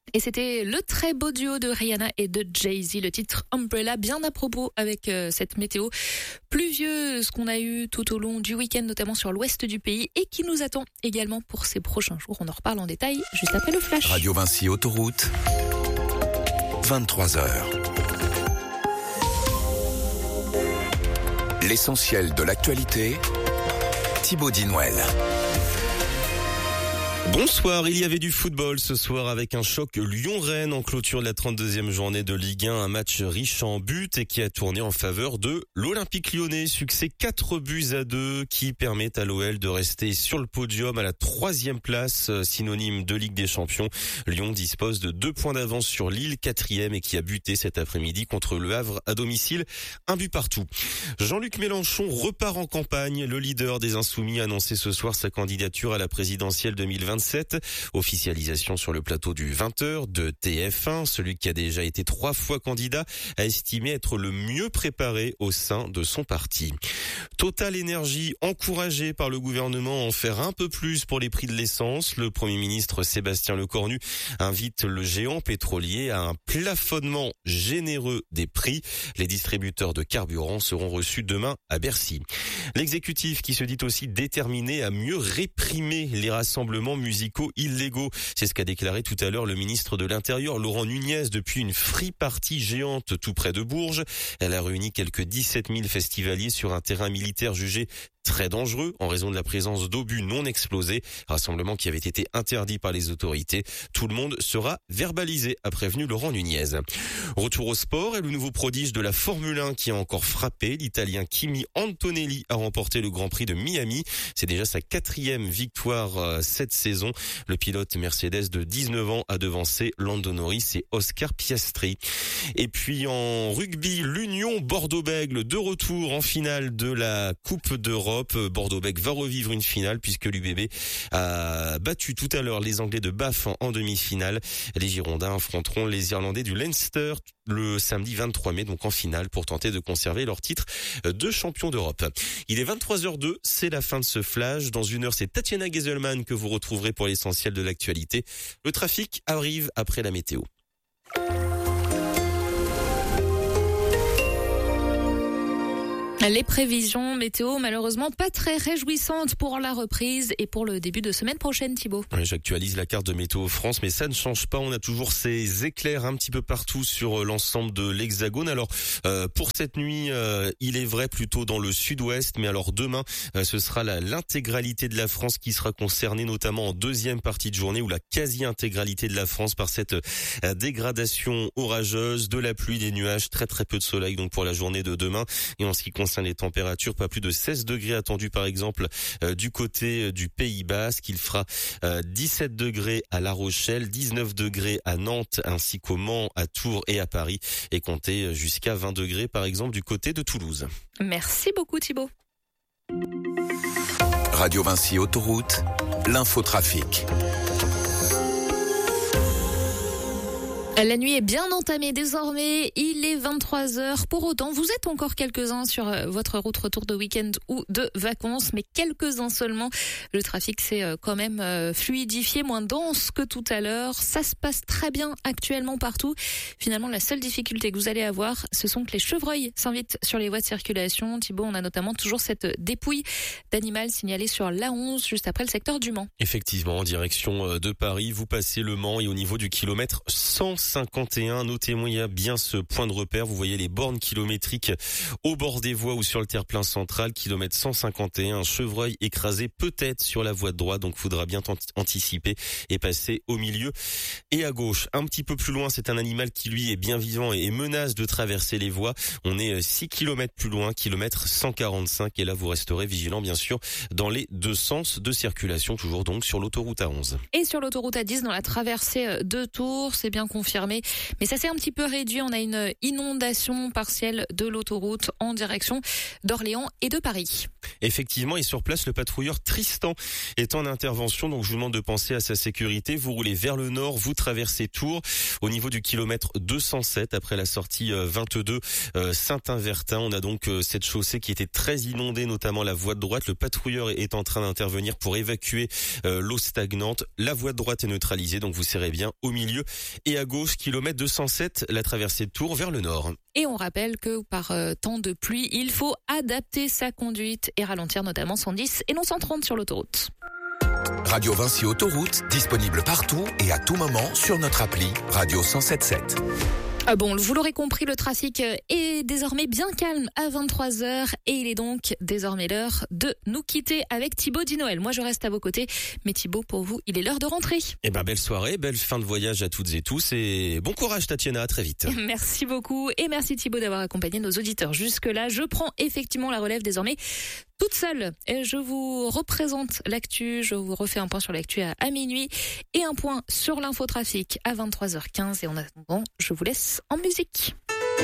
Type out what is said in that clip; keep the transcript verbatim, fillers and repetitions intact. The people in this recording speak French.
Et c'était le très beau duo de Rihanna et de Jay-Z, le titre Umbrella, bien à propos avec euh, cette météo pluvieuse qu'on a eue tout au long du week-end, notamment sur l'ouest du pays, et qui nous attend également pour ces prochains jours. On en reparle en détail juste après le flash. Radio Vinci Autoroute, vingt-trois heures. L'essentiel de l'actualité, Thibaut Dinouel. Bonsoir, il y avait du football ce soir avec un choc Lyon-Rennes en clôture de la trente-deuxième journée de Ligue un, un match riche en buts et qui a tourné en faveur de l'Olympique Lyonnais. Succès quatre buts à deux qui permet à l'O L de rester sur le podium à la troisième place, synonyme de Ligue des Champions. Lyon dispose de deux points d'avance sur Lille, quatrième, et qui a buté cet après-midi contre Le Havre à domicile, un but partout. Jean-Luc Mélenchon repart en campagne. Le leader des Insoumis a annoncé ce soir sa candidature à la présidentielle deux mille vingt-sept. Officialisation sur le plateau du vingt heures de T F un. Celui qui a déjà été trois fois candidat a estimé être le mieux préparé au sein de son parti. Total Énergie, encouragé par le gouvernement à en faire un peu plus pour les prix de l'essence. Le Premier ministre Sébastien Lecornu invite le géant pétrolier à un plafonnement généreux des prix. Les distributeurs de carburant seront reçus demain à Bercy. L'exécutif qui se dit aussi déterminé à mieux réprimer les rassemblements musicaux illégaux. C'est ce qu'a déclaré tout à l'heure le ministre de l'Intérieur, Laurent Nunez, depuis une free party géante tout près de Bourges. Elle a réuni quelques dix-sept mille festivaliers sur un terrain militaire jugé très dangereux en raison de la présence d'obus non explosés, rassemblement qui avait été interdit par les autorités. Tout le monde sera verbalisé, a prévenu Laurent Nunez. Retour au sport et le nouveau prodige de la Formule un qui a encore frappé. L'Italien Kimi Antonelli a remporté le Grand Prix de Miami. C'est déjà sa quatrième victoire euh, cette saison. Le pilote Mercedes de dix-neuf ans a devancé Lando Norris et Oscar Piastri. Et puis en rugby, l'Union Bordeaux-Bègles de retour en finale de la Coupe d'Europe. Bordeaux-Bègles va revivre une finale puisque l'U B B a battu tout à l'heure les Anglais de Bath en demi-finale. Les Girondins affronteront les Irlandais du Leinster le samedi vingt-trois mai, donc en finale, pour tenter de conserver leur titre de champion d'Europe. Il est vingt-trois heures deux, c'est la fin de ce flash. Dans une heure, c'est Tatiana Geselman que vous retrouverez pour l'essentiel de l'actualité. Le trafic arrive après la météo. Les prévisions météo, malheureusement, pas très réjouissantes pour la reprise et pour le début de semaine prochaine, Thibaut. Oui, j'actualise la carte de Météo France, mais ça ne change pas. On a toujours ces éclairs un petit peu partout sur l'ensemble de l'Hexagone. Alors, euh, pour cette nuit, euh, il est vrai plutôt dans le sud-ouest, mais alors demain, euh, ce sera la, l'intégralité de la France qui sera concernée, notamment en deuxième partie de journée, ou la quasi-intégralité de la France par cette euh, dégradation orageuse, de la pluie, des nuages, très très peu de soleil donc pour la journée de demain. Et en ce qui concerne les températures, pas plus de seize degrés attendus par exemple euh, du côté du Pays Basque. Il fera euh, dix-sept degrés à La Rochelle, dix-neuf degrés à Nantes ainsi qu'au Mans, à Tours et à Paris, et comptez jusqu'à vingt degrés par exemple du côté de Toulouse. Merci beaucoup Thibaut. Radio Vinci Autoroute, l'infotrafic. La nuit est bien entamée désormais, il est vingt-trois heures. Pour autant, vous êtes encore quelques-uns sur votre route retour de week-end ou de vacances, mais quelques-uns seulement. Le trafic s'est quand même fluidifié, moins dense que tout à l'heure. Ça se passe très bien actuellement partout. Finalement, la seule difficulté que vous allez avoir, ce sont que les chevreuils s'invitent sur les voies de circulation. Thibaut, on a notamment toujours cette dépouille d'animal signalée sur l'A onze, juste après le secteur du Mans. Effectivement, en direction de Paris, vous passez le Mans et au niveau du kilomètre cent cinquante et un, notez-moi, il y a bien ce point de repère. Vous voyez les bornes kilométriques au bord des voies ou sur le terre-plein central, kilomètre cent cinquante et un, un chevreuil écrasé peut-être sur la voie de droite, donc faudra bien anticiper et passer au milieu et à gauche. Un petit peu plus loin, c'est un animal qui lui est bien vivant et menace de traverser les voies. On est six kilomètres plus loin, kilomètre cent quarante-cinq, et là vous resterez vigilant bien sûr dans les deux sens de circulation, toujours donc sur l'autoroute A onze. Et sur l'autoroute A dix, dans la traversée de Tours, c'est bien confirmé. confirmé, mais ça s'est un petit peu réduit. On a une inondation partielle de l'autoroute en direction d'Orléans et de Paris. Effectivement, et sur place, le patrouilleur Tristan est en intervention, donc je vous demande de penser à sa sécurité. Vous roulez vers le nord, vous traversez Tours, au niveau du kilomètre deux cent sept, après la sortie vingt-deux euh, Saint-Invertin. On a donc euh, cette chaussée qui était très inondée, notamment la voie de droite. Le patrouilleur est en train d'intervenir pour évacuer euh, l'eau stagnante. La voie de droite est neutralisée, donc vous serrez bien au milieu et à gauche, kilomètre deux cent sept, la traversée de Tours vers le nord. Et on rappelle que par euh, temps de pluie, il faut adapter sa conduite et ralentir notamment cent dix et non cent trente sur l'autoroute. Radio Vinci Autoroute, disponible partout et à tout moment sur notre appli Radio cent sept sept. Ah bon, vous l'aurez compris, le trafic est désormais bien calme à vingt-trois heures et il est donc désormais l'heure de nous quitter avec Thibaut Dinoël. Moi, je reste à vos côtés, mais Thibaut, pour vous, il est l'heure de rentrer. Eh ben, belle soirée, belle fin de voyage à toutes et tous et bon courage Tatiana, à très vite. Merci beaucoup et merci Thibaut d'avoir accompagné nos auditeurs jusque-là. Je prends effectivement la relève désormais toute seule. Et je vous représente l'actu, je vous refais un point sur l'actu à, à minuit et un point sur l'infotrafic à vingt-trois heures quinze. Et en attendant, je vous laisse en musique.